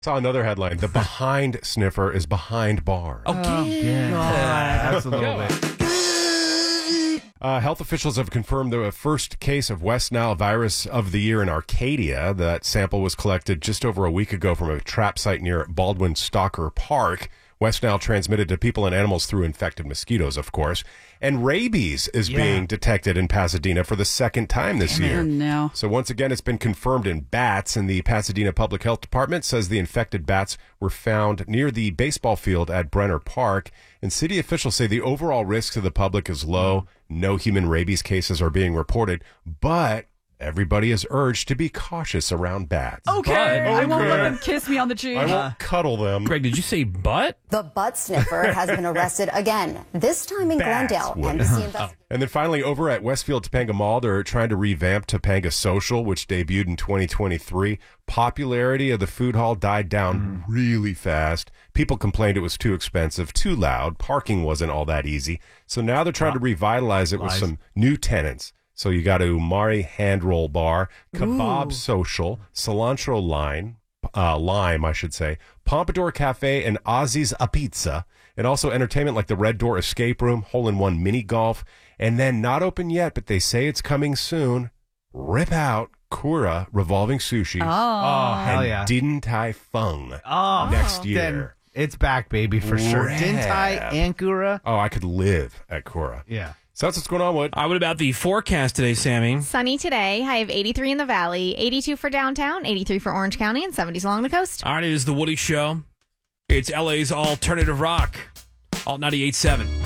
Saw another headline. The behind sniffer is behind bar. Absolutely. Health officials have confirmed the first case of West Nile virus of the year in Arcadia. That sample was collected just over a week ago from a trap site near Baldwin Stalker Park. West Nile transmitted to people and animals through infected mosquitoes, of course. And rabies is being detected in Pasadena for the second time this year. No. So once again, it's been confirmed in bats, and the Pasadena Public Health Department says the infected bats were found near the baseball field at Brenner Park. And city officials say the overall risk to the public is low. No human rabies cases are being reported, but everybody is urged to be cautious around bats. Okay. I won't let them kiss me on the cheek. I won't cuddle them. Greg, did you say butt? The butt sniffer has been arrested again, this time in Glendale. And then finally, over at Westfield Topanga Mall, they're trying to revamp Topanga Social, which debuted in 2023. Popularity of the food hall died down really fast. People complained it was too expensive, too loud. Parking wasn't all that easy. So now they're trying to revitalize it with some new tenants. So you got a Umari Hand Roll Bar, Kebab Social, Cilantro Lime, I should say, Pompadour Cafe, and Ozzy's A Pizza. And also entertainment like the Red Door Escape Room, Hole-in-One Mini Golf. And then not open yet, but they say it's coming soon. Rip Out, Kura, Revolving Sushi. Hell yeah. Din Tai Fung next year. Then it's back, baby, for sure. Din Tai and Kura. Oh, I could live at Kura. Yeah. So that's what's going on, Wood. What about the forecast today, Sammy? Sunny today. High of 83 in the valley, 82 for downtown, 83 for Orange County, and 70s along the coast. All right, it is the Woody Show. It's LA's alternative rock. Alt 98.7.